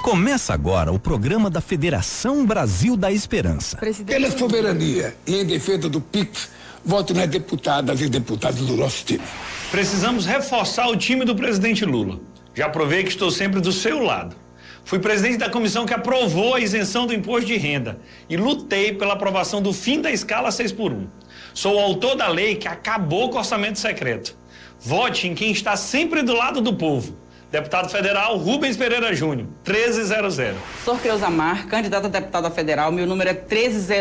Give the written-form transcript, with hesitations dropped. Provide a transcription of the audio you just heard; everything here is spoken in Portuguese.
Começa agora o programa da Federação Brasil da Esperança. Pela soberania e em defesa do PIX, voto nas deputadas e deputados do nosso time. Precisamos reforçar o time do presidente Lula. Já provei que estou sempre do seu lado. Fui presidente da comissão que aprovou a isenção do imposto de renda e lutei pela aprovação do fim da escala 6x1. Sou o autor da lei que acabou com o orçamento secreto. Vote em quem está sempre do lado do povo. Deputado federal Rubens Pereira Júnior, 1300. Sou Creuza Mar, candidata a deputada federal, meu número é 1300.